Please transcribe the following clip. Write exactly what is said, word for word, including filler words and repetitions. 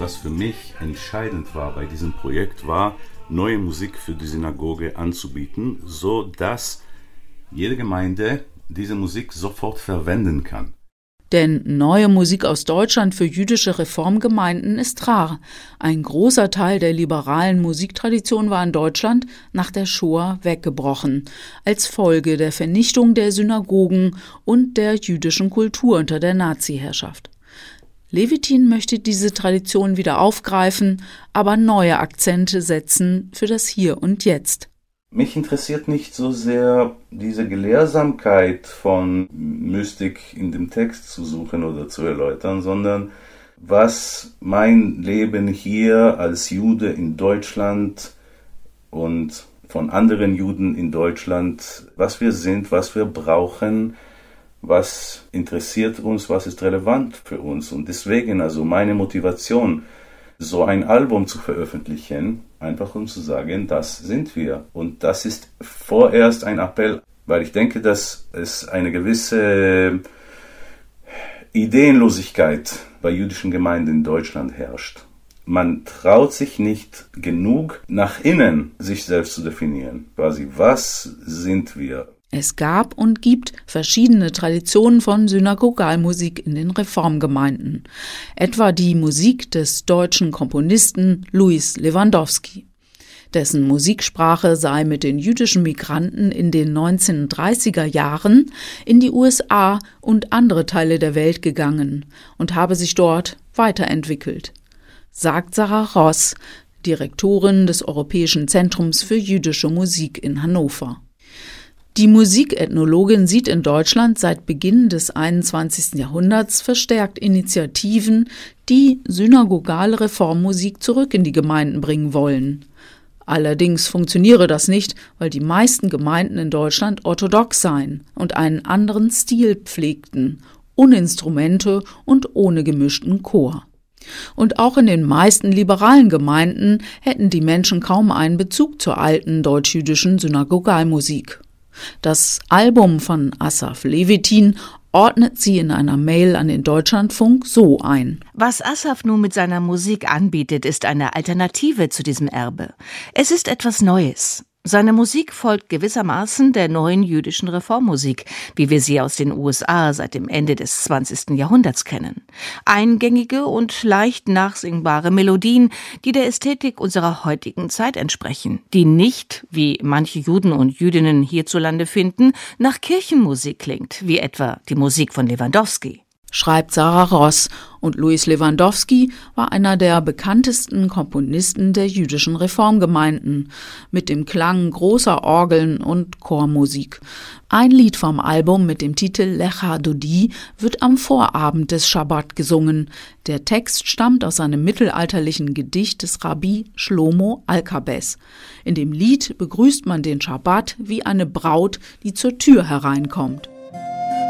was für mich entscheidend war bei diesem Projekt, war, neue Musik für die Synagoge anzubieten, so dass jede Gemeinde diese Musik sofort verwenden kann. Denn neue Musik aus Deutschland für jüdische Reformgemeinden ist rar. Ein großer Teil der liberalen Musiktradition war in Deutschland nach der Shoah weggebrochen, als Folge der Vernichtung der Synagogen und der jüdischen Kultur unter der Nazi-Herrschaft. Levitin möchte diese Tradition wieder aufgreifen, aber neue Akzente setzen für das Hier und Jetzt. Mich interessiert nicht so sehr diese Gelehrsamkeit von Mystik in dem Text zu suchen oder zu erläutern, sondern was mein Leben hier als Jude in Deutschland und von anderen Juden in Deutschland, was wir sind, was wir brauchen, was interessiert uns, was ist relevant für uns. Und deswegen also meine Motivation, so ein Album zu veröffentlichen, einfach um zu sagen, das sind wir. Und das ist vorerst ein Appell, weil ich denke, dass es eine gewisse Ideenlosigkeit bei jüdischen Gemeinden in Deutschland herrscht. Man traut sich nicht genug, nach innen sich selbst zu definieren. Quasi, was sind wir? Es gab und gibt verschiedene Traditionen von Synagogalmusik in den Reformgemeinden, etwa die Musik des deutschen Komponisten Louis Lewandowski. Dessen Musiksprache sei mit den jüdischen Migranten in den neunzehnhundertdreißiger Jahren in die U S A und andere Teile der Welt gegangen und habe sich dort weiterentwickelt, sagt Sarah Ross, Direktorin des Europäischen Zentrums für jüdische Musik in Hannover. Die Musikethnologin sieht in Deutschland seit Beginn des einundzwanzigsten Jahrhunderts verstärkt Initiativen, die synagogale Reformmusik zurück in die Gemeinden bringen wollen. Allerdings funktioniere das nicht, weil die meisten Gemeinden in Deutschland orthodox seien und einen anderen Stil pflegten, ohne Instrumente und ohne gemischten Chor. Und auch in den meisten liberalen Gemeinden hätten die Menschen kaum einen Bezug zur alten deutsch-jüdischen Synagogalmusik. Das Album von Asaf Levitin ordnet sie in einer Mail an den Deutschlandfunk so ein. Was Asaf nun mit seiner Musik anbietet, ist eine Alternative zu diesem Erbe. Es ist etwas Neues. Seine Musik folgt gewissermaßen der neuen jüdischen Reformmusik, wie wir sie aus den U S A seit dem Ende des zwanzigsten Jahrhunderts kennen. Eingängige und leicht nachsingbare Melodien, die der Ästhetik unserer heutigen Zeit entsprechen, die nicht, wie manche Juden und Jüdinnen hierzulande finden, nach Kirchenmusik klingt, wie etwa die Musik von Lewandowski. Schreibt Sarah Ross, und Louis Lewandowski war einer der bekanntesten Komponisten der jüdischen Reformgemeinden, mit dem Klang großer Orgeln und Chormusik. Ein Lied vom Album mit dem Titel Lecha Dodi wird am Vorabend des Schabbat gesungen. Der Text stammt aus einem mittelalterlichen Gedicht des Rabbi Shlomo Alkabes. In dem Lied begrüßt man den Schabbat wie eine Braut, die zur Tür hereinkommt.